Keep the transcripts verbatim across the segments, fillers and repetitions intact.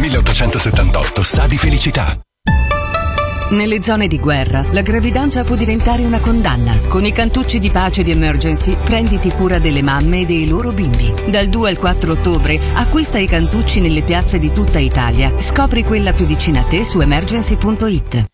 milleottocentosettantotto sa di felicità. Nelle zone di guerra, la gravidanza può diventare una condanna. Con i cantucci di pace di Emergency, prenditi cura delle mamme e dei loro bimbi. Dal due al quattro ottobre, acquista i cantucci nelle piazze di tutta Italia. Scopri quella più vicina a te su emergency punto it.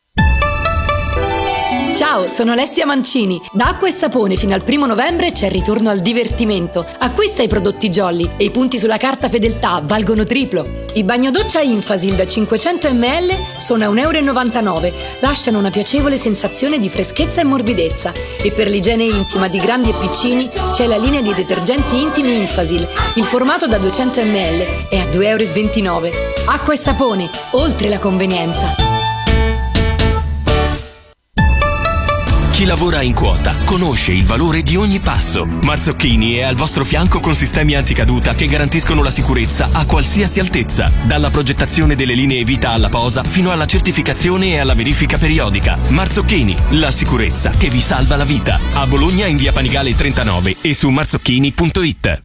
Ciao, sono Alessia Mancini. Da Acqua e Sapone fino al primo novembre c'è il ritorno al divertimento. Acquista i prodotti Jolly e i punti sulla carta fedeltà valgono triplo. I bagnodoccia Infasil da cinquecento millilitri sono a un euro e novantanove. Lasciano una piacevole sensazione di freschezza e morbidezza. E per l'igiene intima di grandi e piccini c'è la linea di detergenti intimi Infasil. Il formato da duecento millilitri è a due euro e ventinove. Acqua e Sapone, oltre la convenienza. Chi lavora in quota conosce il valore di ogni passo. Marzocchini è al vostro fianco con sistemi anticaduta che garantiscono la sicurezza a qualsiasi altezza, dalla progettazione delle linee vita alla posa fino alla certificazione e alla verifica periodica. Marzocchini, la sicurezza che vi salva la vita. A Bologna in via Panigale trentanove e su marzocchini punto it.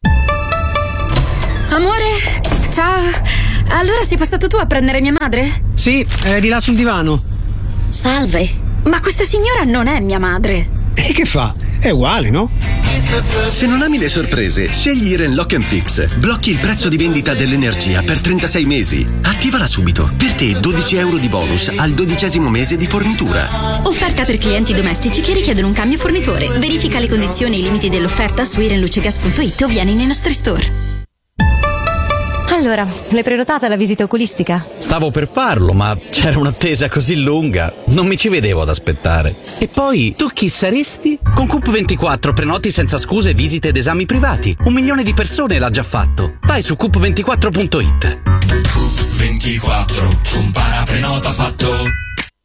Amore, ciao. Allora sei passato tu a prendere mia madre? Sì, è di là sul divano. Salve. Ma questa signora non è mia madre. E che fa? È uguale, no? Se non ami le sorprese, scegli Iren Lock and Fix. Blocchi il prezzo di vendita dell'energia per trentasei mesi. Attivala subito. Per te dodici euro di bonus al dodicesimo mese di fornitura. Offerta per clienti domestici che richiedono un cambio fornitore. Verifica le condizioni e i limiti dell'offerta su irenlucegas punto it o vieni nei nostri store. Allora, l'hai prenotata la visita oculistica? Stavo per farlo, ma c'era un'attesa così lunga, non mi ci vedevo ad aspettare. E poi, tu chi saresti? Con Coop ventiquattro prenoti senza scuse visite ed esami privati. Un milione di persone l'ha già fatto. Vai su coop ventiquattro punto it. Coop ventiquattro, compara prenota fatto.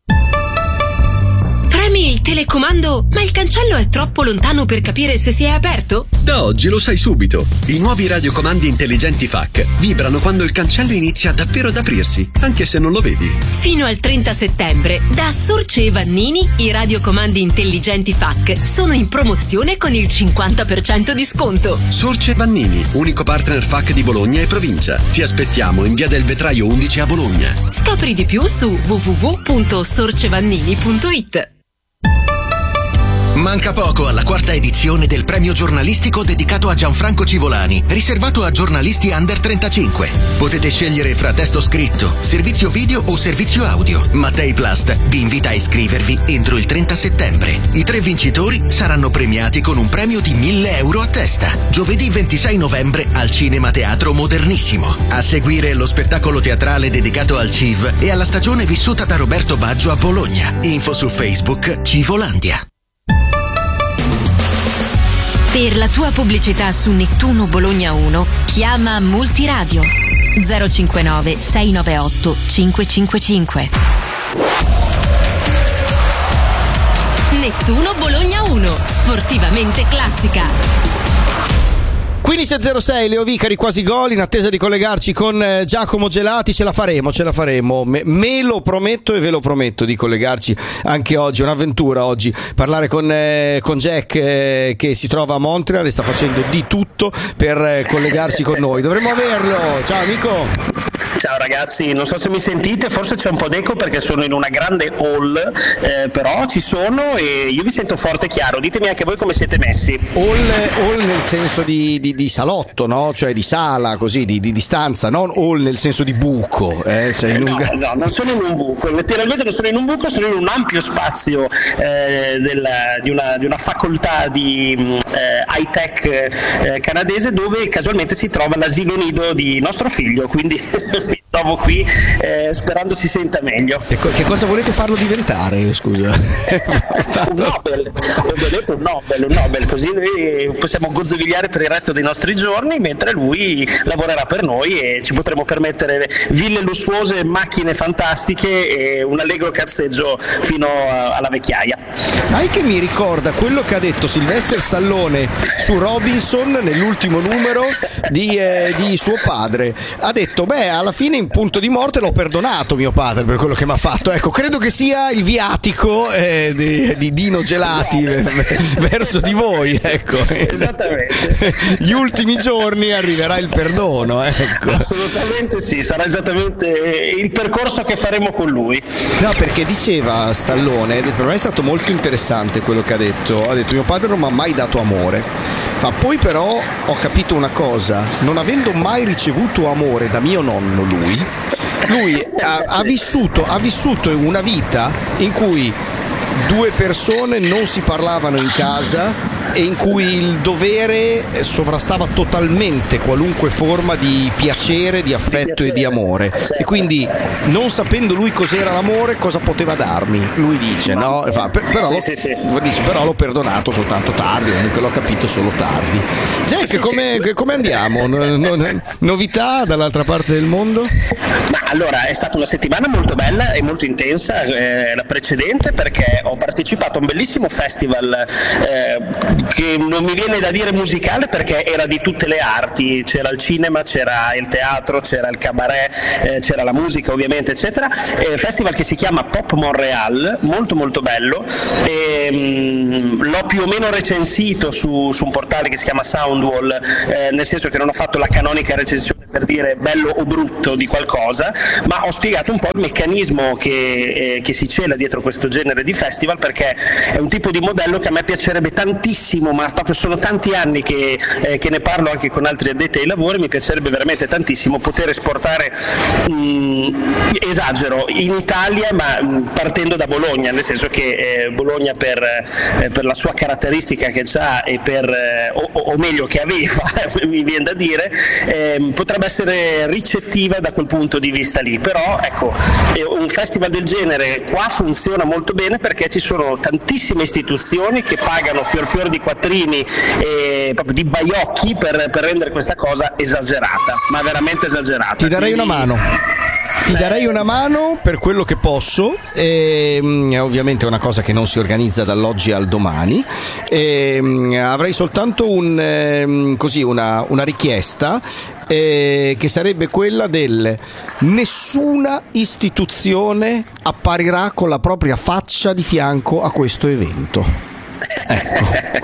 Premi il telecomando, ma il cancello è troppo lontano per capire se si è aperto? Da oggi lo sai subito. I nuovi radiocomandi intelligenti F A C vibrano quando il cancello inizia davvero ad aprirsi, anche se non lo vedi. Fino al trenta settembre, da Sorce e Vannini, i radiocomandi intelligenti F A C sono in promozione con il cinquanta per cento di sconto. Sorce e Vannini, unico partner F A C di Bologna e provincia. Ti aspettiamo in via del Vetraio undici a Bologna. Scopri di più su w w w punto sorcevannini punto it. Manca poco alla quarta edizione del premio giornalistico dedicato a Gianfranco Civolani, riservato a giornalisti under trentacinque. Potete scegliere fra testo scritto, servizio video o servizio audio. Mattei Plast vi invita a iscrivervi entro il trenta settembre. I tre vincitori saranno premiati con un premio di mille euro a testa. Giovedì ventisei novembre al Cinema Teatro Modernissimo. A seguire lo spettacolo teatrale dedicato al C I V e alla stagione vissuta da Roberto Baggio a Bologna. Info su Facebook Civolandia. Per la tua pubblicità su Nettuno Bologna uno, chiama Multiradio zero cinquantanove sei nove otto cinque cinque cinque. Nettuno Bologna uno, sportivamente classica. quindici e zero sei, Leo Vicari, quasi gol, in attesa di collegarci con eh, Giacomo Gelati. Ce la faremo, ce la faremo, me, me lo prometto e ve lo prometto di collegarci anche oggi. Un'avventura oggi, parlare con, eh, con Jack eh, che si trova a Montreal e sta facendo di tutto per eh, collegarsi con noi. Dovremmo averlo. Ciao amico. Ciao ragazzi, non so se mi sentite, forse c'è un po' d'eco perché sono in una grande hall, eh, però ci sono e io vi sento forte e chiaro. Ditemi anche voi come siete messi. Hall, hall nel senso di, di, di salotto, no? Cioè di sala, così, di, di distanza, non hall nel senso di buco. Eh? Sei in un... no, no, non sono in un buco, letteralmente non sono in un buco, sono in un ampio spazio eh, della, di, una, di una facoltà di eh, high tech eh, canadese dove casualmente si trova l'asilo nido di nostro figlio, quindi mi trovo qui eh, sperando si senta meglio. E co- che cosa volete farlo diventare, scusa? Un Nobel, ho detto un Nobel, un Nobel, così noi possiamo gozzovigliare per il resto dei nostri giorni mentre lui lavorerà per noi e ci potremo permettere ville lussuose, macchine fantastiche e un allegro cazzeggio fino a, alla vecchiaia. Sai che mi ricorda quello che ha detto Sylvester Stallone su Robinson nell'ultimo numero di, eh, di suo padre. Ha detto, beh, alla fine in punto di morte, l'ho perdonato mio padre per quello che mi ha fatto. Ecco, credo che sia il viatico eh, di, di Dino Gelati verso di voi, ecco. Esattamente. Gli ultimi giorni arriverà il perdono, ecco. Assolutamente sì, sarà esattamente il percorso che faremo con lui. No, perché diceva Stallone, per me è stato molto interessante quello che ha detto. Ha detto: mio padre non mi ha mai dato amore. Ma poi però ho capito una cosa, non avendo mai ricevuto amore da mio nonno lui, lui ha, ha vissuto, ha vissuto una vita in cui due persone non si parlavano in casa e in cui il dovere sovrastava totalmente qualunque forma di piacere, di affetto e di amore. E quindi, non sapendo lui cos'era l'amore, cosa poteva darmi? Lui dice, no? Fa, per, però, sì, sì, sì. Dice, però l'ho perdonato soltanto tardi, comunque l'ho capito solo tardi. Jack, sì, come, sì. come andiamo? No, no, novità dall'altra parte del mondo? Ma allora, è stata una settimana molto bella e molto intensa, eh, la precedente, perché ho partecipato a un bellissimo festival eh, che non mi viene da dire musicale perché era di tutte le arti, c'era il cinema, c'era il teatro, c'era il cabaret, eh, c'era la musica ovviamente eccetera, eh, festival che si chiama Pop Montreal, molto molto bello, e, mh, l'ho più o meno recensito su, su un portale che si chiama Soundwall, eh, nel senso che non ho fatto la canonica recensione per dire bello o brutto di qualcosa, ma ho spiegato un po' il meccanismo che, eh, che si cela dietro questo genere di festival, perché è un tipo di modello che a me piacerebbe tantissimo, ma proprio sono tanti anni che, eh, che ne parlo anche con altri addetti ai lavori, mi piacerebbe veramente tantissimo poter esportare, mh, esagero, in Italia, ma mh, partendo da Bologna, nel senso che eh, Bologna per, eh, per la sua caratteristica che ha e per, eh, o, o meglio che aveva, mi viene da dire, eh, potrebbe essere ricettiva da quel punto di vista lì, però ecco, eh, un festival del genere qua funziona molto bene perché ci sono tantissime istituzioni che pagano fior fior di quattrini e proprio di baiocchi per, per rendere questa cosa esagerata, ma veramente esagerata. Ti darei Quindi... una mano. Ti darei una mano per quello che posso, e, mh, ovviamente è una cosa che non si organizza dall'oggi al domani, e, mh, avrei soltanto un, eh, così, una, una richiesta, eh, che sarebbe quella del nessuna istituzione apparirà con la propria faccia di fianco a questo evento. Ecco.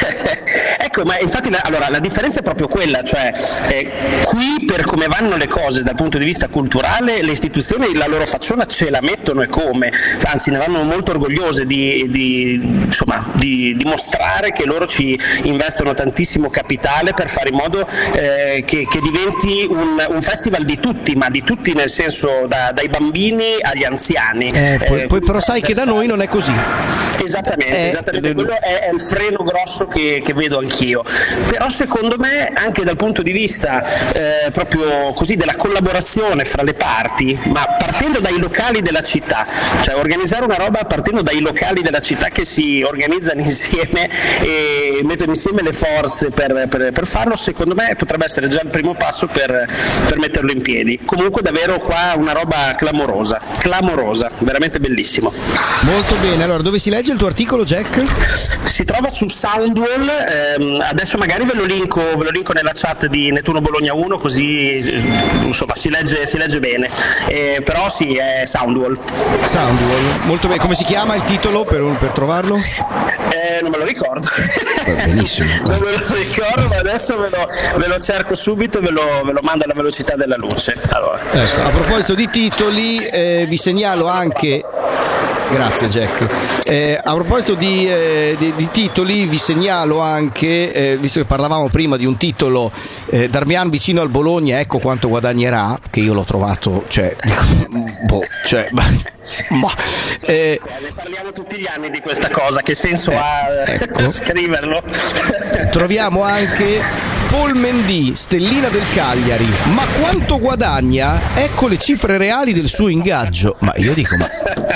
Ecco, ma infatti la, allora, la differenza è proprio quella, cioè eh, qui per come vanno le cose dal punto di vista culturale le istituzioni la loro facciona ce la mettono e come, anzi ne vanno molto orgogliose di, di, insomma, di dimostrare che loro ci investono tantissimo capitale per fare in modo eh, che, che diventi un, un festival di tutti, ma di tutti nel senso da, dai bambini agli anziani. Eh, poi, eh, poi però sai che da noi non è così. Esattamente, eh, esattamente. Quello è, è il freno grosso che, che vedo anch'io, però secondo me anche dal punto di vista eh, proprio così della collaborazione fra le parti, ma partendo dai locali della città, cioè organizzare una roba partendo dai locali della città che si organizzano insieme e mettono insieme le forze per, per, per farlo, secondo me potrebbe essere già il primo passo per, per metterlo in piedi. Comunque davvero qua una roba clamorosa, clamorosa, veramente bellissimo. Molto bene, allora dove si legge il tuo articolo, Jack? Si trova su Soundwall, ehm, adesso magari ve lo linko, ve lo linko nella chat di Nettuno Bologna uno, così insomma si legge, si legge bene, eh, però sì, è Soundwall. Soundwall, molto bene, come si chiama il titolo per, per trovarlo? Eh, non me lo ricordo. Benissimo. Non me lo ricordo, ma adesso ve lo, ve lo cerco subito e ve lo, ve lo mando alla velocità della luce. Allora. Ecco, a proposito di titoli, eh, vi segnalo anche... Grazie Jack. Eh, a proposito di, eh, di, di titoli, vi segnalo anche, eh, visto che parlavamo prima di un titolo, eh, Darmian vicino al Bologna, ecco quanto guadagnerà, che io l'ho trovato, cioè, boh, cioè, ma, ma eh, ne parliamo tutti gli anni di questa cosa, che senso eh, ha ecco. scriverlo? Troviamo anche Paul Mendy, stellina del Cagliari, ma quanto guadagna? Ecco le cifre reali del suo ingaggio. Ma io dico, ma...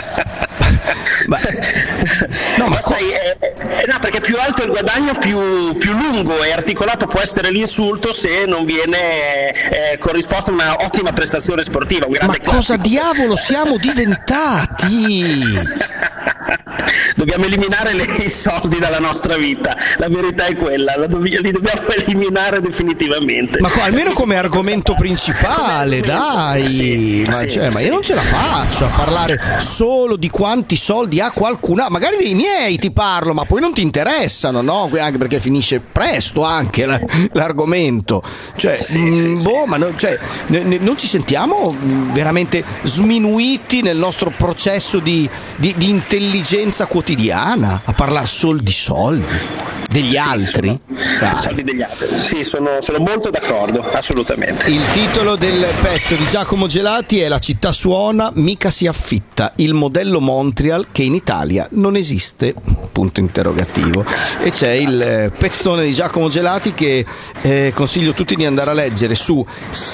Ma, no, ma sai, eh, eh, no, perché più alto il guadagno, più, più lungo e articolato può essere l'insulto se non viene eh, corrisposta una ottima prestazione sportiva. Un grande ma cosa diavolo siamo diventati? Dobbiamo eliminare le, i soldi dalla nostra vita, la verità è quella, la do- li dobbiamo eliminare definitivamente. Ma co- almeno come argomento principale, dai, sì, ma, sì, cioè, ma sì. io non ce la faccio a parlare solo di quanti soldi ha qualcuno, magari dei miei ti parlo, ma poi non ti interessano, no? Anche perché finisce presto anche la, l'argomento, cioè, sì, mh, sì, boh, sì. ma no, cioè, n- n- non ci sentiamo mh, veramente sminuiti nel nostro processo di, di, di intelligenza quotidiana a parlare solo di soldi degli sì, altri? Sono, soldi degli altri. Sì, sono, sono molto d'accordo, assolutamente. Il titolo del pezzo di Giacomo Gelati è La città suona, mica si affitta, il modello Montreal che in Italia non esiste, punto interrogativo. E c'è il pezzone di Giacomo Gelati che eh, consiglio tutti di andare a leggere su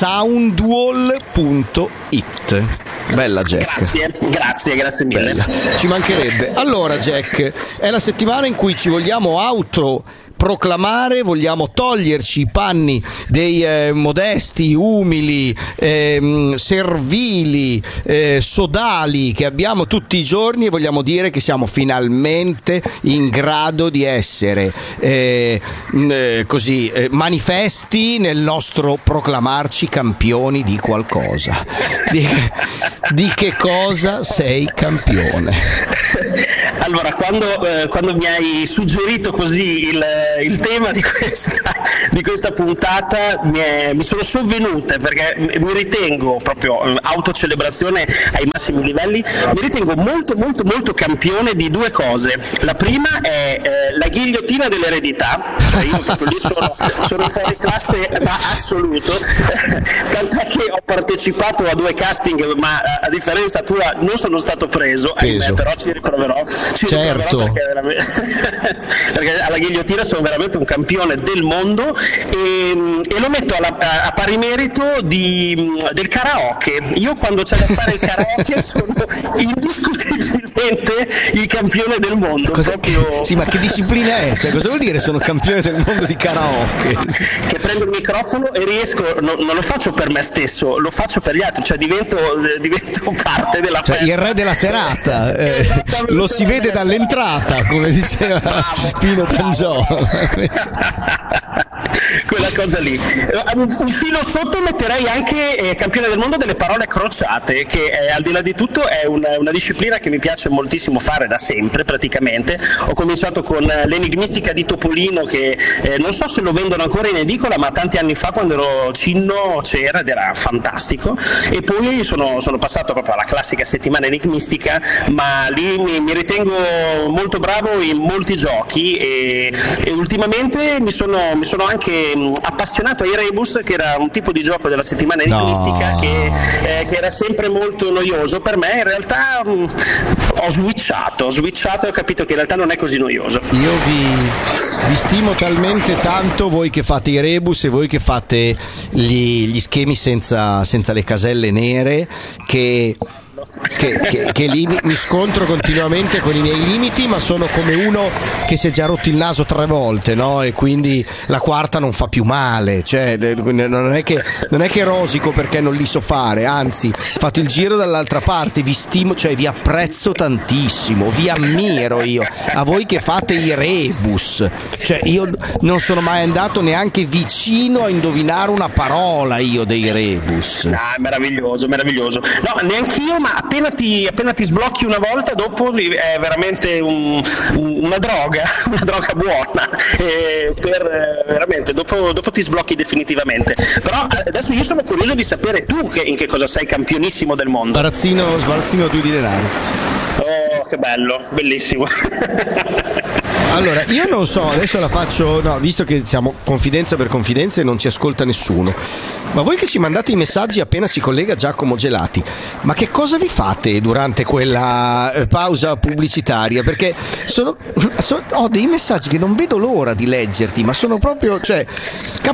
soundwall punto it. Bella Jack. Grazie, grazie, grazie mille. Bella. Ci mancherebbe. Allora Jack, è la settimana in cui ci vogliamo auto proclamare, vogliamo toglierci i panni dei eh, modesti, umili, eh, servili, eh, sodali che abbiamo tutti i giorni e vogliamo dire che siamo finalmente in grado di essere eh, eh, così eh, manifesti nel nostro proclamarci campioni di qualcosa. Di, di che cosa sei campione? Allora, quando, eh, quando mi hai suggerito così il, il tema di questa, di questa puntata mi, è, mi sono sovvenute, perché mi ritengo proprio eh, autocelebrazione ai massimi livelli, mi ritengo molto molto molto campione di due cose. La prima è eh, la ghigliottina dell'eredità, cioè io proprio lì sono, sono fuori classe ma assoluto, tant'è che ho partecipato a due casting, ma a differenza tua non sono stato preso, ahimè, però ci riproverò. Ci certo, perché, veramente, perché alla ghigliottina sono veramente un campione del mondo e, e lo metto alla, a, a pari merito di, del karaoke. Io quando c'è da fare il karaoke sono indiscutibilmente il campione del mondo. Cosa, proprio... Sì, ma che disciplina è? Cioè, cosa vuol dire sono campione del mondo di karaoke? Che prendo il microfono e riesco, no, non lo faccio per me stesso, lo faccio per gli altri, cioè divento, divento parte della cioè, festa. il re della serata, eh, lo si vede dall'entrata, come diceva Pino Tangiò. Quella cosa lì. Un, un filo sotto metterei anche eh, campione del mondo delle parole crociate, che eh, al di là di tutto è una, una disciplina che mi piace moltissimo fare da sempre praticamente. Ho cominciato con l'enigmistica di Topolino, che eh, non so se lo vendono ancora in edicola, ma tanti anni fa quando ero cinno c'era ed era fantastico, e poi sono, sono passato proprio alla classica settimana enigmistica, ma lì mi, mi ritengo molto bravo in molti giochi e, e ultimamente mi sono, mi sono anche mh, appassionato ai rebus, che era un tipo di gioco della settimana enigmistica no. che, eh, che era sempre molto noioso per me. In realtà mh, ho switchato, ho switchato e ho capito che in realtà non è così noioso. Io vi, vi stimo talmente tanto, voi che fate i rebus e voi che fate gli, gli schemi senza, senza le caselle nere, che Che, che, che lì mi scontro continuamente con i miei limiti, ma sono come uno che si è già rotto il naso tre volte, no? E quindi la quarta non fa più male, cioè non è che, non è che rosico perché non li so fare, anzi fate il giro dall'altra parte, vi stimo, cioè vi apprezzo tantissimo, vi ammiro io, a voi che fate i rebus, cioè io non sono mai andato neanche vicino a indovinare una parola io dei rebus. Ah, meraviglioso, meraviglioso. No, neanch'io, ma appena ti, appena ti sblocchi una volta, dopo è veramente un, un, una droga, una droga buona. E per, veramente, dopo, dopo ti sblocchi definitivamente. Però adesso io sono curioso di sapere tu che, in che cosa sei campionissimo del mondo. Sbarazzino, sbarazzino due di denaro. Oh, che bello, bellissimo. Allora, io non so, adesso la faccio, no, visto che siamo confidenza per confidenza e non ci ascolta nessuno, ma voi che ci mandate i messaggi appena si collega Giacomo Gelati, ma che cosa vi fate durante quella eh, pausa pubblicitaria? Perché sono, so, ho dei messaggi che non vedo l'ora di leggerti, ma sono proprio, cioè,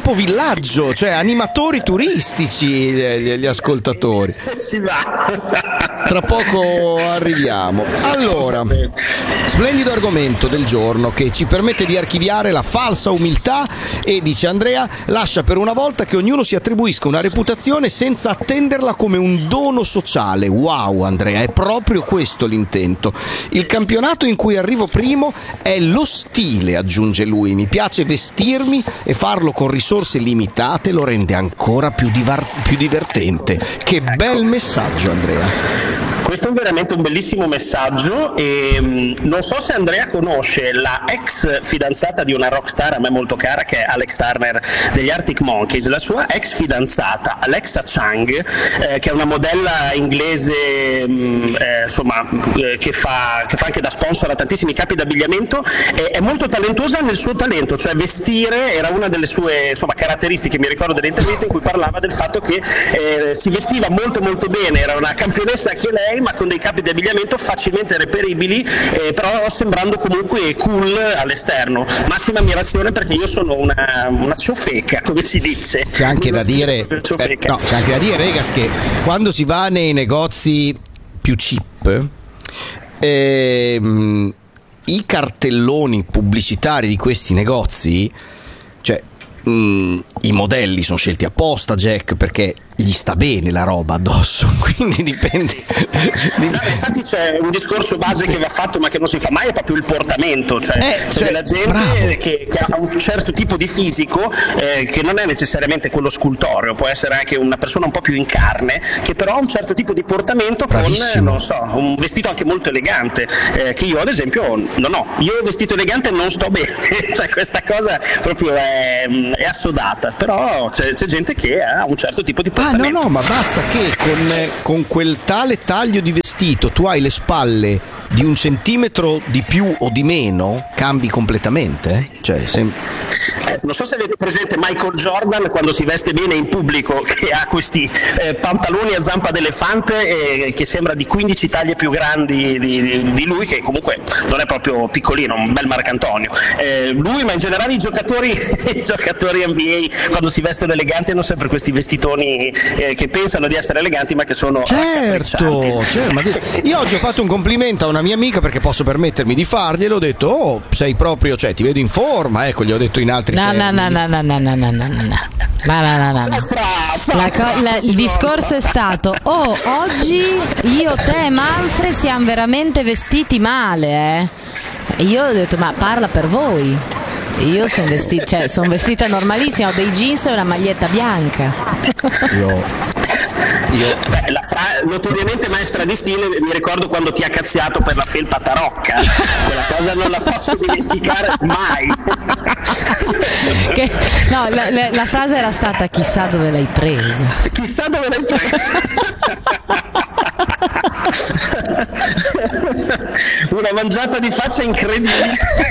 capovillaggio, cioè animatori turistici gli, gli ascoltatori. Si va. Tra poco arriviamo. Allora, splendido argomento del giorno che ci permette di archiviare la falsa umiltà e, dice Andrea, lascia per una volta che ognuno si attribuisca una reputazione senza attenderla come un dono sociale. Wow, Andrea, è proprio questo l'intento. Il campionato in cui arrivo primo è lo stile, aggiunge lui. Mi piace vestirmi e farlo con risorse limitate lo rende ancora più, divar- più divertente. Che bel messaggio, Andrea. Questo è veramente un bellissimo messaggio e mh, non so se Andrea conosce la ex fidanzata di una rockstar a me molto cara che è Alex Turner degli Arctic Monkeys. La sua ex fidanzata Alexa Chung, eh, che è una modella inglese mh, eh, insomma eh, che, fa, che fa anche da sponsor a tantissimi capi d'abbigliamento, eh, è molto talentuosa nel suo talento, cioè vestire era una delle sue insomma, caratteristiche. Mi ricordo delle interviste in cui parlava del fatto che eh, si vestiva molto molto bene, era una campionessa anche lei, ma con dei capi di abbigliamento facilmente reperibili, eh, però sembrando comunque cool all'esterno. Massima ammirazione, perché io sono una, una ciofeca, come si dice. C'è anche da dire, eh, no, c'è anche da dire, ragazzi, che quando si va nei negozi più cheap, ehm, i cartelloni pubblicitari di questi negozi, cioè mh, i modelli sono scelti apposta, Jack, perché gli sta bene la roba addosso, quindi dipende. No, infatti c'è un discorso base che va fatto ma che non si fa mai, è proprio il portamento, cioè, eh, c'è cioè, della gente che, che ha un certo tipo di fisico eh, che non è necessariamente quello scultoreo, può essere anche una persona un po' più in carne, che però ha un certo tipo di portamento. Bravissimo. Con, non so, un vestito anche molto elegante, eh, che io ad esempio non ho. Io vestito elegante non sto bene, cioè questa cosa proprio è, è assodata, però c'è, c'è gente che ha un certo tipo di portamento. Ah, no, no, ma basta che con, con quel tale taglio di vestito tu hai le spalle di un centimetro di più o di meno, cambi completamente, eh? Cioè, sem- eh, non so se avete presente Michael Jordan quando si veste bene in pubblico, che ha questi eh, pantaloni a zampa d'elefante eh, che sembra di quindici taglie più grandi di, di, di lui, che comunque non è proprio piccolino, un bel Marcantonio. Eh, lui, ma in generale i giocatori, i giocatori N B A quando si vestono eleganti hanno sempre questi vestitoni eh, che pensano di essere eleganti ma che sono certo, certo, ma io oggi ho fatto un complimento a una mia amica perché posso permettermi di farglielo, ho detto oh sei proprio, cioè ti vedo in forma, ecco, gli ho detto in altri no, termini. no no no no no no no no no no no no no la co- la, il discorso è stato oh oggi io, te e Manfred siamo veramente vestiti male, eh e io ho detto ma parla per voi. Io sono vestita, cioè, son vestita normalissima, ho dei jeans e una maglietta bianca. Io Io... Beh, la fra- notoriamente maestra di stile, mi ricordo quando ti ha cazziato per la felpa tarocca, quella cosa non la posso dimenticare mai. Che, no, la, la, la frase era stata chissà dove l'hai presa. Chissà dove l'hai presa. Una mangiata di faccia incredibile.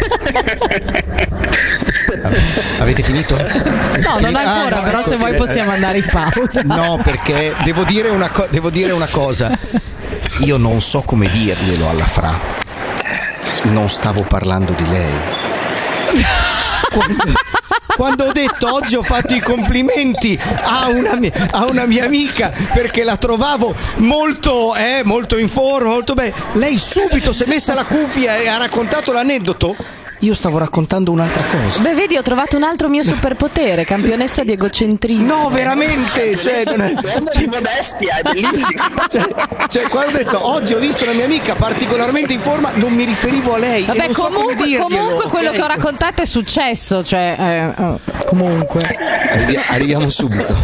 Avete finito? No, non ancora, ah, però ecco, se vuoi possiamo andare in pausa. No, perché devo dire una, co- devo dire una cosa. Io non so come dirglielo alla Fra. Non stavo parlando di lei. Quando, quando ho detto oggi ho fatto i complimenti a una mia, a una mia amica perché la trovavo molto, eh, molto in forma, molto bene, lei subito si è messa la cuffia e ha raccontato l'aneddoto. Io stavo raccontando un'altra cosa. Beh, vedi, ho trovato un altro mio superpotere, campionessa di egocentrismo. No, veramente, cioè, non è... di modestia, è bellissimo. Cioè, cioè, quando ho detto oggi ho visto una mia amica particolarmente in forma, non mi riferivo a lei. Vabbè, e non comunque, so come dirglielo, comunque quello okay? che ho raccontato è successo, cioè, eh, oh, comunque. Arrivi- arriviamo subito.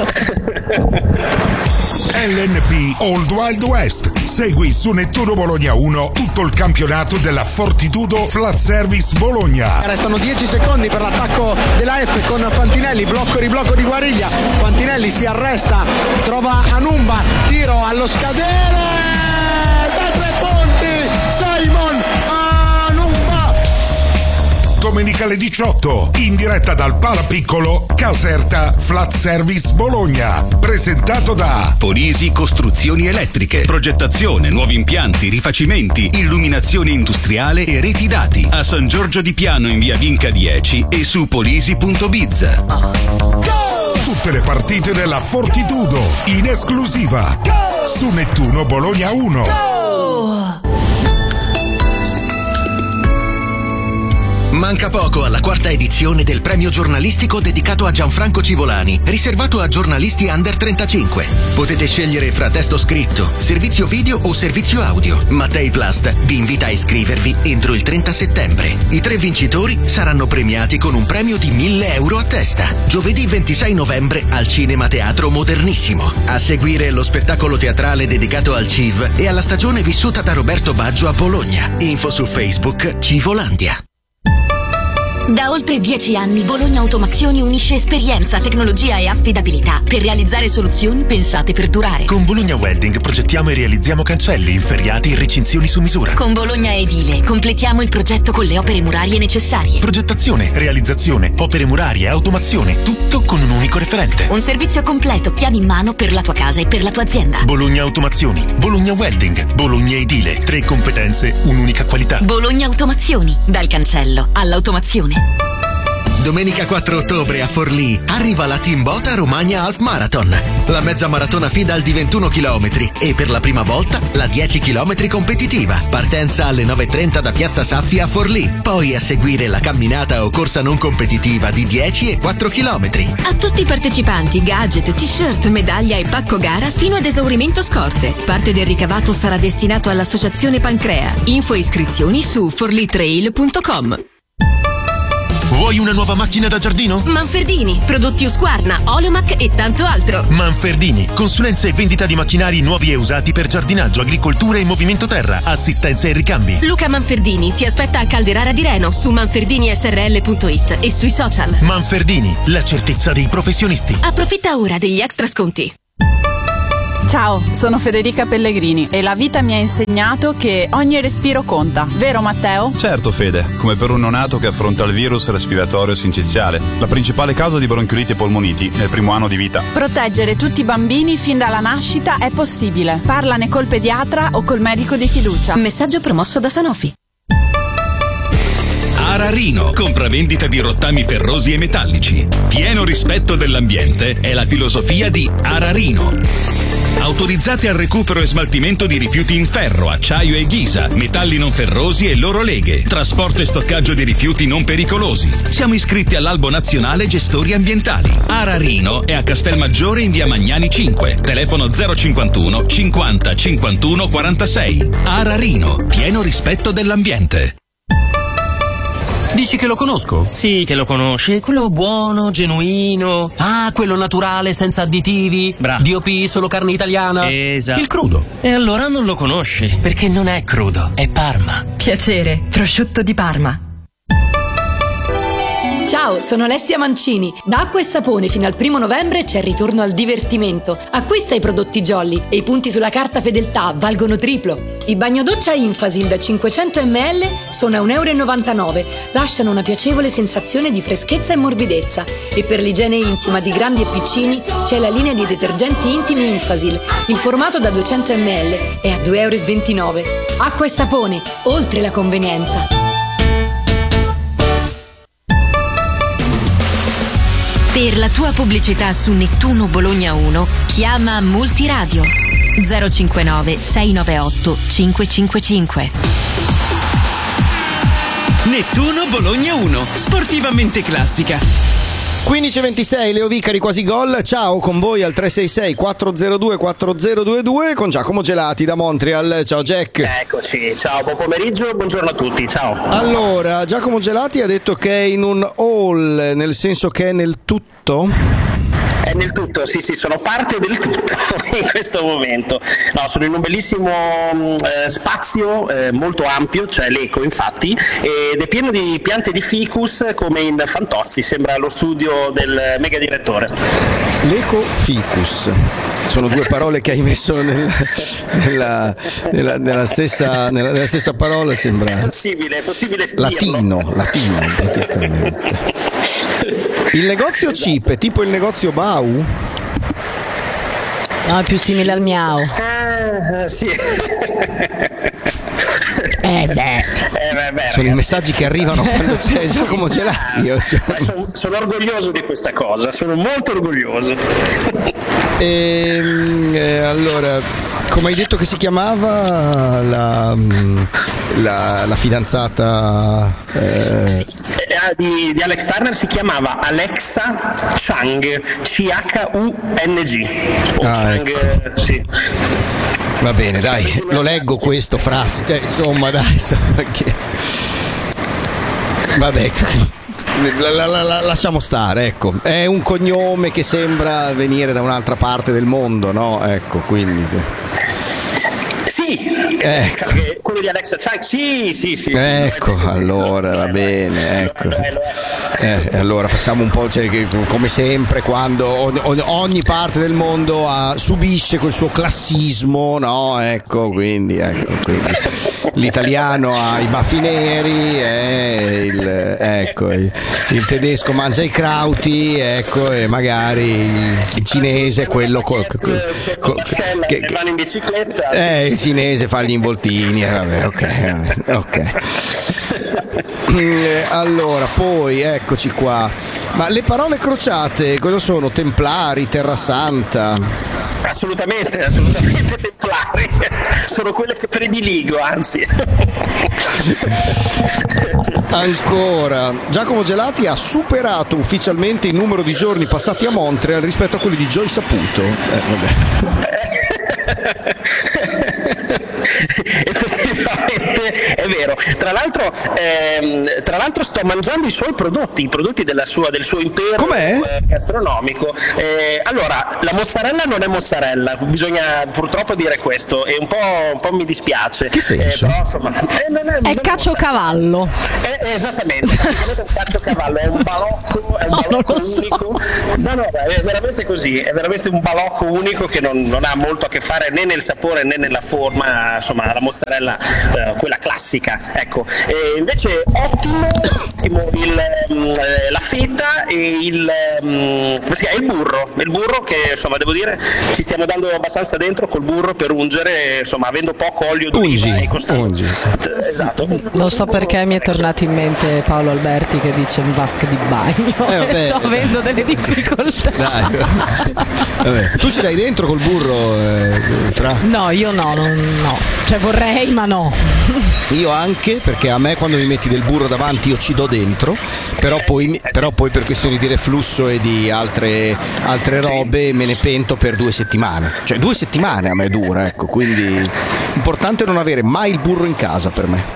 L N P Old Wild West. Segui su Nettuno Bologna uno tutto il campionato della Fortitudo Flat Service Bologna. Restano dieci secondi per l'attacco della F con Fantinelli, blocco riblocco di Guariglia. Fantinelli si arresta, trova Anumba, tiro allo scadere da tre punti, Simon Anumba. Domenica alle diciotto, in diretta dal Palapiccolo, Caserta Flat Service Bologna. Presentato da Polisi Costruzioni Elettriche, progettazione, nuovi impianti, rifacimenti, illuminazione industriale e reti dati. A San Giorgio di Piano in via Vinca dieci e su polisi punto biz. Go! tutte le partite della Fortitudo in esclusiva su Nettuno Bologna uno. Manca poco alla quarta edizione del premio giornalistico dedicato a Gianfranco Civolani, riservato a giornalisti under trentacinque. Potete scegliere fra testo scritto, servizio video o servizio audio. Mattei Plast vi invita a iscrivervi entro il trenta settembre. I tre vincitori saranno premiati con un premio di mille euro a testa. Giovedì ventisei novembre al Cinema Teatro Modernissimo. A seguire lo spettacolo teatrale dedicato al C I V e alla stagione vissuta da Roberto Baggio a Bologna. Info su Facebook Civolandia. Da oltre dieci anni Bologna Automazioni unisce esperienza, tecnologia e affidabilità per realizzare soluzioni pensate per durare. Con Bologna Welding progettiamo e realizziamo cancelli, inferriati e recinzioni su misura. Con Bologna Edile completiamo il progetto con le opere murarie necessarie. Progettazione, realizzazione, opere murarie, automazione, tutto con un unico referente. Un servizio completo, chiavi in mano per la tua casa e per la tua azienda. Bologna Automazioni, Bologna Welding, Bologna Edile. Tre competenze, un'unica qualità. Bologna Automazioni, dal cancello all'automazione. Domenica quattro ottobre a Forlì arriva la Timbota Romagna Half Marathon, la mezza maratona Fidal di ventuno chilometri e per la prima volta la dieci chilometri competitiva. Partenza alle nove e trenta da Piazza Saffi a Forlì, poi a seguire la camminata o corsa non competitiva di dieci e quattro chilometri. A tutti i partecipanti gadget, t-shirt, medaglia e pacco gara fino ad esaurimento scorte. Parte del ricavato sarà destinato all'associazione Pancrea. Info e iscrizioni su forlitrail punto com. Vuoi una nuova macchina da giardino? Manfredini, prodotti Husqvarna, Oleomac e tanto altro. Manfredini, consulenza e vendita di macchinari nuovi e usati per giardinaggio, agricoltura e movimento terra, assistenza e ricambi. Luca Manfredini ti aspetta a Calderara di Reno su manferdini s r l punto it e sui social. Manfredini, la certezza dei professionisti. Approfitta ora degli extra sconti. Ciao, sono Federica Pellegrini e la vita mi ha insegnato che ogni respiro conta, vero Matteo? Certo Fede, come per un neonato che affronta il virus respiratorio sinciziale, la principale causa di bronchioliti e polmoniti nel primo anno di vita. Proteggere tutti i bambini fin dalla nascita è possibile. Parlane col pediatra o col medico di fiducia. Messaggio promosso da Sanofi. Ararino, compravendita di rottami ferrosi e metallici. Pieno rispetto dell'ambiente è la filosofia di Ararino. Autorizzate al recupero e smaltimento di rifiuti in ferro, acciaio e ghisa, metalli non ferrosi e loro leghe, trasporto e stoccaggio di rifiuti non pericolosi. Siamo iscritti all'Albo Nazionale Gestori Ambientali. Ararino è a Castelmaggiore in via Magnani cinque, telefono zero cinquantuno cinquanta cinquantuno quarantasei. Ararino, pieno rispetto dell'ambiente. Dici che lo conosco? Sì, che lo conosci. Quello buono, genuino. Ah, quello naturale, senza additivi. Bravo. D O P, solo carne italiana. Esatto. Il crudo. E allora non lo conosci, perché non è crudo, è Parma. Piacere, prosciutto di Parma. Ciao, sono Alessia Mancini. Da Acqua e Sapone fino al primo novembre c'è il ritorno al divertimento. Acquista i prodotti Jolly e i punti sulla carta fedeltà valgono triplo. I bagnodoccia Infasil da cinquecento millilitri sono a un euro e novantanove. Lasciano una piacevole sensazione di freschezza e morbidezza. E per l'igiene intima di grandi e piccini c'è la linea di detergenti intimi Infasil. Il formato da duecento millilitri è a due euro e ventinove. Acqua e Sapone, oltre la convenienza. Per la tua pubblicità su Nettuno Bologna uno, chiama Multiradio zero cinquantanove sei novantaotto cinquecentocinquantacinque. Nettuno Bologna uno, sportivamente classica. quindici e ventisei, Leo Vicari, quasi gol. Ciao, con voi al tre sei sei quattro zero due quattro zero due due con Giacomo Gelati da Montreal. Ciao Jack. Eccoci, ciao, buon pomeriggio, buongiorno a tutti, ciao. Allora, Giacomo Gelati ha detto che è in un all, nel senso che è nel tutto? È nel tutto, sì sì, sono parte del tutto in questo momento. No, sono in un bellissimo eh, spazio eh, molto ampio, c'è l'eco infatti, ed è pieno di piante di ficus come in Fantozzi, sembra lo studio del mega direttore. L'eco ficus. Sono due parole che hai messo nel, nella, nella, nella, stessa, nella, nella stessa parola, sembra. È possibile, è possibile latino, dirlo. latino praticamente. Il negozio esatto. Chip è tipo il negozio Bau? No, è più simile al miau. Eh, sì. Eh beh. Eh è vero. Sono i messaggi che arrivano quando c'è Giacomo Gelati. Io, cioè. sono, sono orgoglioso di questa cosa, sono molto orgoglioso. E, eh, allora, come hai detto che si chiamava la, la, la fidanzata eh... di, di Alex Turner? Si chiamava Alexa Chung, C H U N G. O ah, Chung, ecco. Sì. Va bene, dai, lo leggo questo frase, cioè, insomma, dai, insomma, che... vabbè, la, la, la, la, lasciamo stare, ecco. È un cognome che sembra venire da un'altra parte del mondo, no? Ecco, quindi. Sì, ecco. quello di Alexa Chung, sì, sì, sì. Ecco, sì, allora va bene, ecco. Eh, allora facciamo un po', cioè, che, come sempre, quando ogni, ogni parte del mondo ha, subisce quel suo classismo, no? Ecco, quindi, ecco, quindi l'italiano ha i baffi neri, eh, il, ecco, il, il tedesco mangia i crauti, ecco, e magari il cinese è quello col, col, col, che, che vanno in bicicletta. Eh, il cinese fa gli involtini, eh, vabbè, ok, vabbè, ok. Allora, poi eccoci qua. Ma le parole crociate cosa sono? Templari, Terra Santa? Assolutamente, assolutamente templari. Sono quelle che prediligo, anzi. Ancora, Giacomo Gelati ha superato ufficialmente il numero di giorni passati a Montreal rispetto a quelli di Joy Saputo. Eh, vabbè. Effettivamente è vero. Tra l'altro, ehm, tra l'altro sto mangiando i suoi prodotti, i prodotti della sua, del suo impero eh, gastronomico. Eh, allora, la mozzarella non è mozzarella, bisogna purtroppo dire questo, e un po', un po' mi dispiace. Che senso? Eh, però, insomma, eh, non è, è non caciocavallo. È, esattamente, è un caciocavallo, è un balocco, è un balocco no, unico. So. No, no, è veramente così, è veramente un balocco unico che non, non ha molto a che fare né nel sapore né nella forma, insomma, la mozzarella, eh, quella classica, ecco. E invece ottimo, ottimo il, eh, la feta e il, um, come si chiama? il burro, il burro che, insomma, devo dire ci stiamo dando abbastanza dentro col burro per ungere, insomma, avendo poco olio d'oliva e ungi. Esatto. Non so perché mi è tornato in mente Paolo Alberti che dice un vasca di bagno. Eh, vabbè, sto avendo delle difficoltà. Dai. Vabbè. Tu ci dai dentro col burro, eh, Fra? No, io no, non, no. Cioè vorrei, ma no. Io anche, perché a me quando mi metti del burro davanti io ci do dentro, però poi, però poi per questioni di reflusso e di altre, altre robe me ne pento per due settimane. Cioè due settimane a me dura, ecco, quindi importante non avere mai il burro in casa per me.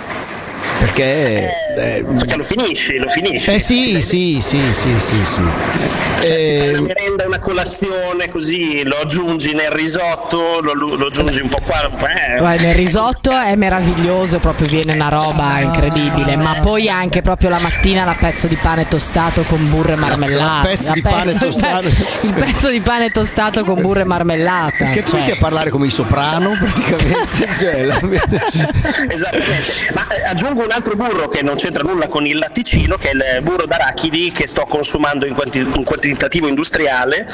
Perché, eh, perché lo finisci, lo finisci. Eh sì, sì, sì, sì, sì, sì. Cioè, eh, si fa una merenda, una colazione, così lo aggiungi nel risotto, lo, lo aggiungi un po' qua, un po'. Eh. Vai, nel risotto è meraviglioso, proprio viene una roba incredibile, ma poi anche proprio la mattina la pezzo di pane tostato con burro e marmellata. Il pezzo di pane tostato. Il pezzo di pane tostato con burro e marmellata. Che tu cioè. metti a parlare come i Soprano, praticamente. Cioè, la... Esattamente. Ma eh, aggiungo un altro burro che non c'entra nulla con il latticino, che è il burro d'arachidi che sto consumando in, quanti- in quantitativo industriale,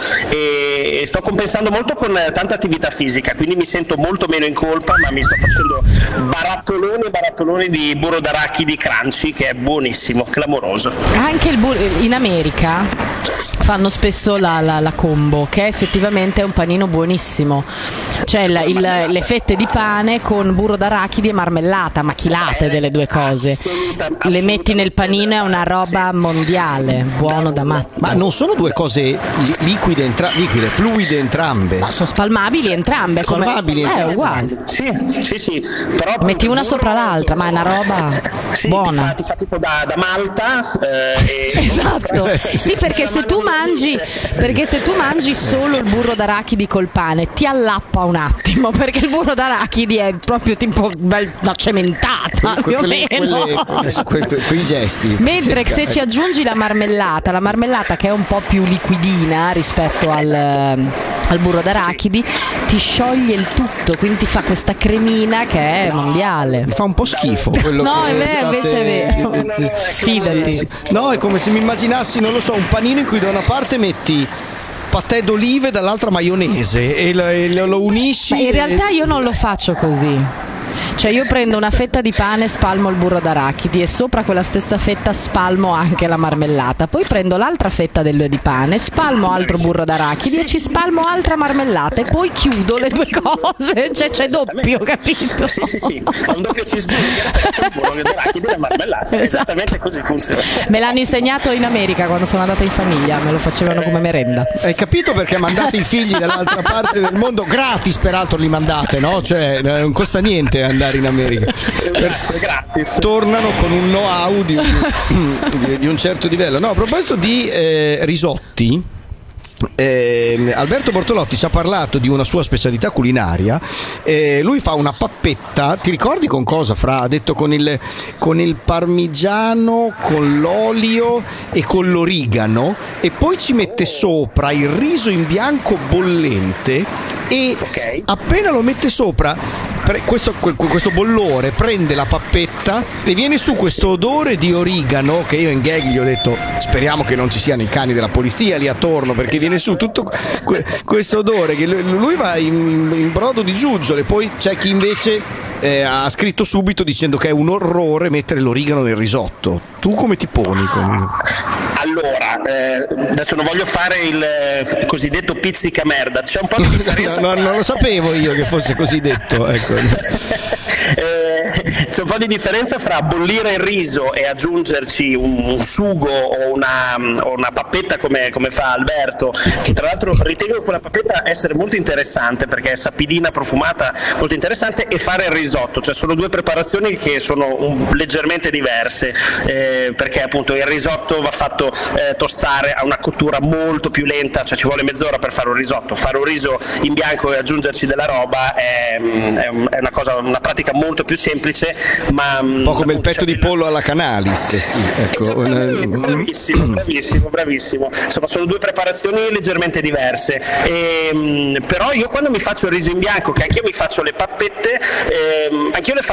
e, e sto compensando molto con eh, tanta attività fisica, quindi mi sento molto meno in colpa, ma mi sto facendo barattoloni e barattoloni di burro d'arachidi crunchy, che è buonissimo, clamoroso. Anche il burro in America fanno spesso la, la, la combo, che effettivamente è un panino buonissimo, cioè il, il, le fette di pane con burro d'arachidi e marmellata, macchilate delle due cose, le metti nel panino, è una roba mondiale, buono da matto. Ma non sono due cose liquide, entra- liquide fluide entrambe? No, sono spalmabili entrambe, come... spalmabili è uguale. Sì, sì, sì, però metti una sopra l'altra, ma è una roba sì, buona. Ti fa, ti fa tipo da, da malta, eh, e... esatto. Sì, perché se tu mangi, perché se tu mangi solo il burro d'arachidi col pane ti allappa un attimo, perché il burro d'arachidi è proprio tipo la cementata, que- più o quelle, meno. Quelle, que- que- quei gesti. Mentre se ci aggiungi la marmellata, la marmellata che è un po' più liquidina rispetto al, al burro d'arachidi, ti scioglie il tutto, quindi ti fa questa cremina che è mondiale. Mi fa un po' schifo quello no, che è vero, state... invece è vero. Fidati. No, è come se mi immaginassi, non lo so, un panino in cui da una parte metti patè d'olive, dall'altra maionese e lo, e lo unisci. Ma in realtà io non lo faccio così. Cioè io prendo una fetta di pane, spalmo il burro d'arachidi e sopra quella stessa fetta spalmo anche la marmellata, poi prendo l'altra fetta del, di pane, spalmo altro burro d'arachidi e ci spalmo altra marmellata e poi chiudo le due cose, cioè c'è doppio, capito? Sì, sì, sì, è un doppio cheeseburger con il burro d'arachidi e la marmellata, esatto. Esattamente così funziona. Me l'hanno insegnato in America quando sono andata in famiglia, me lo facevano come merenda. Hai capito perché mandate i figli dall'altra parte del mondo? Gratis, peraltro li mandate, no? Cioè non costa niente andare in America. Esatto, gratis. Tornano con un know-how di, di, di un certo livello. No, a proposito di eh, risotti, Eh, Alberto Bortolotti ci ha parlato di una sua specialità culinaria. Eh, lui fa una pappetta, ti ricordi con cosa, Fra? Ha detto con il, con il parmigiano, con l'olio e con l'origano, e poi ci mette sopra il riso in bianco bollente e okay. appena lo mette sopra pre- questo, questo bollore prende la pappetta e viene su questo odore di origano che io in gag gli ho detto speriamo che non ci siano i cani della polizia lì attorno, perché viene su tutto que- questo odore che lui va in, in brodo di giuggiole. Poi c'è chi invece eh, ha scritto subito dicendo che è un orrore mettere l'origano nel risotto. Tu come ti poni? Con... Allora, eh, adesso non voglio fare il eh, cosiddetto pizzica merda, c'è un po' di differenza. no, no, non lo sapevo io che fosse così detto, ecco. eh, c'è un po' di differenza fra bollire il riso e aggiungerci un, un sugo o una, o una pappetta come, come fa Alberto, che tra l'altro ritengo quella pappetta essere molto interessante perché è sapidina, profumata, molto interessante, e fare il risotto, cioè sono due preparazioni che sono un, leggermente diverse, eh, perché appunto il risotto va fatto eh, tostare a una cottura molto più lenta, cioè ci vuole mezz'ora per fare un risotto. Fare un riso in bianco e aggiungerci della roba è, è, è una cosa, una pratica molto più semplice, ma un po' come il petto di pollo alla Canalis, sì, ecco. Bravissimo, bravissimo, bravissimo. Insomma, sono due preparazioni leggermente diverse. E, però io quando mi faccio il riso in bianco, che anch'io mi faccio le pappette, ehm, anch'io le faccio